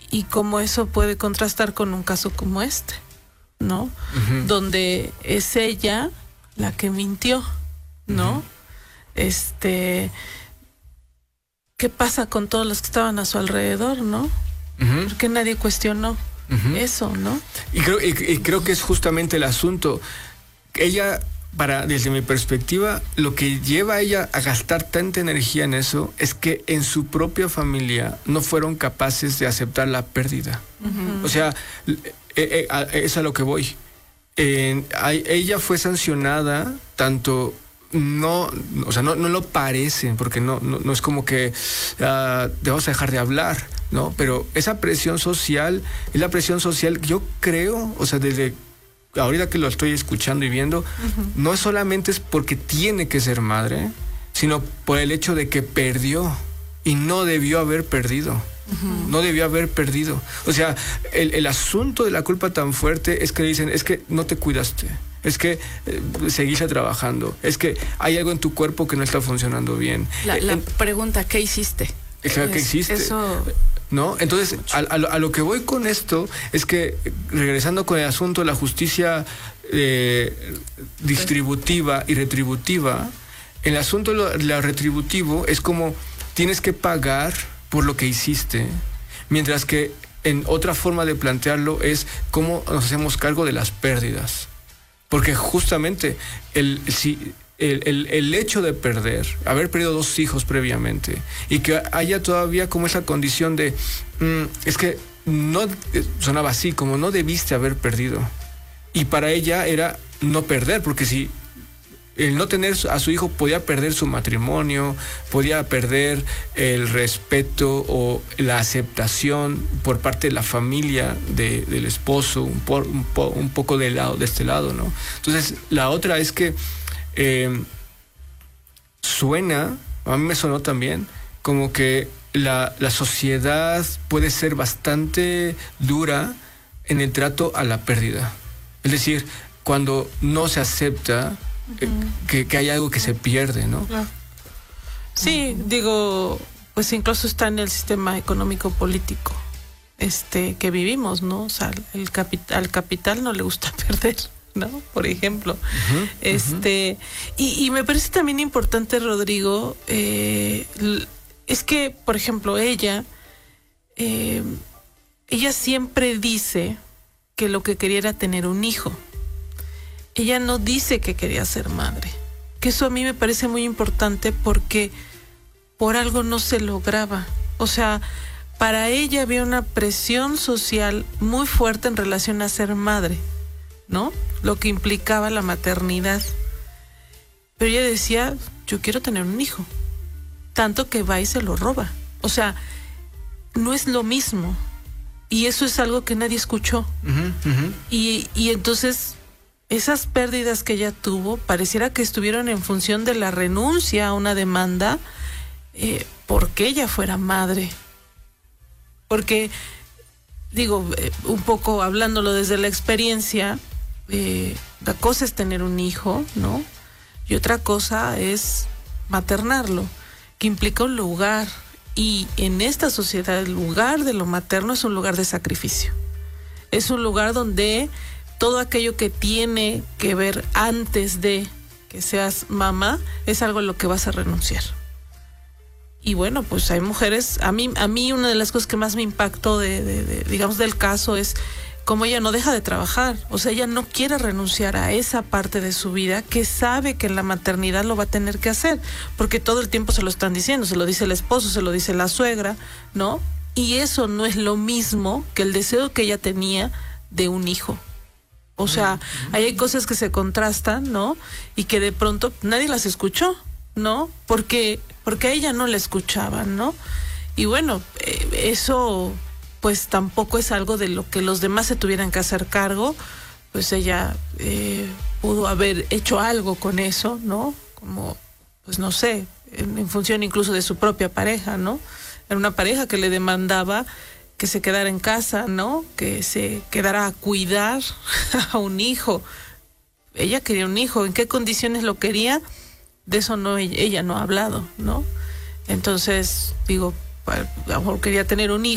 y cómo eso puede contrastar con un caso como este, ¿no? Uh-huh. Donde es ella la que mintió, ¿no? Uh-huh. ¿Qué pasa con todos los que estaban a su alrededor, no? Uh-huh. Porque nadie cuestionó eso, ¿no? Y creo que es justamente el asunto. Ella, desde mi perspectiva, lo que lleva a ella a gastar tanta energía en eso es que en su propia familia no fueron capaces de aceptar la pérdida. Uh-huh. O sea, es a lo que voy. Ella fue sancionada tanto... No lo parecen, porque no es como que te vamos a dejar de hablar, ¿no? Pero esa presión social es la presión social, yo creo, o sea, desde ahorita que lo estoy escuchando y viendo, no solamente es porque tiene que ser madre, sino por el hecho de que perdió y no debió haber perdido. No debió haber perdido. O sea, el asunto de la culpa tan fuerte es que dicen, es que no te cuidaste. Es que seguiste trabajando. Es que hay algo en tu cuerpo que no está funcionando bien. La pregunta, ¿qué hiciste? ¿Qué hiciste? Eso... ¿No? Entonces, a lo que voy con esto es que, regresando con el asunto de la justicia distributiva y retributiva, el asunto de lo retributivo es como tienes que pagar por lo que hiciste, mientras que en otra forma de plantearlo es cómo nos hacemos cargo de las pérdidas. Porque justamente el hecho de haber perdido 2 hijos previamente, y que haya todavía como esa condición de, es que no, sonaba así, como no debiste haber perdido. Y para ella era no perder, porque si el no tener a su hijo podía perder su matrimonio, podía perder el respeto o la aceptación por parte de la familia del esposo, un poco de este lado, ¿no? Entonces, la otra es que suena, a mí me sonó también, como que la sociedad puede ser bastante dura en el trato a la pérdida. Es decir, cuando no se acepta que hay algo que se pierde, ¿no? Claro. Sí, digo, pues incluso está en el sistema económico político que vivimos, ¿no? O sea, al capital no le gusta perder, ¿no? Por ejemplo. Y me parece también importante, Rodrigo, es que, por ejemplo, ella siempre dice que lo que quería era tener un hijo. Ella no dice que quería ser madre. Que eso a mí me parece muy importante porque por algo no se lograba. O sea, para ella había una presión social muy fuerte en relación a ser madre, ¿no? Lo que implicaba la maternidad. Pero ella decía, yo quiero tener un hijo. Tanto que va y se lo roba. O sea, no es lo mismo. Y eso es algo que nadie escuchó. Y entonces... esas pérdidas que ella tuvo pareciera que estuvieron en función de la renuncia a una demanda porque ella fuera madre. Porque, digo, un poco hablándolo desde la experiencia, la cosa es tener un hijo, ¿no? Y otra cosa es maternarlo, que implica un lugar. Y en esta sociedad el lugar de lo materno es un lugar de sacrificio. Es un lugar donde... todo aquello que tiene que ver antes de que seas mamá es algo a lo que vas a renunciar. Y bueno, pues hay mujeres, a mí una de las cosas que más me impactó digamos del caso es cómo ella no deja de trabajar. O sea, ella no quiere renunciar a esa parte de su vida que sabe que en la maternidad lo va a tener que hacer, porque todo el tiempo se lo están diciendo, se lo dice el esposo, se lo dice la suegra, ¿no? Y eso no es lo mismo que el deseo que ella tenía de un hijo. O sea, ahí hay cosas que se contrastan, ¿no? Y que de pronto nadie las escuchó, ¿no? Porque a ella no la escuchaban, ¿no? Y bueno, eso pues tampoco es algo de lo que los demás se tuvieran que hacer cargo. Pues ella pudo haber hecho algo con eso, ¿no? Como, pues no sé, en función incluso de su propia pareja, ¿no? Era una pareja que le demandaba que se quedara en casa, ¿no? Que se quedara a cuidar a un hijo. Ella quería un hijo. ¿En qué condiciones lo quería? De eso no, ella no ha hablado, ¿no? Entonces, digo, a lo mejor quería tener un hijo.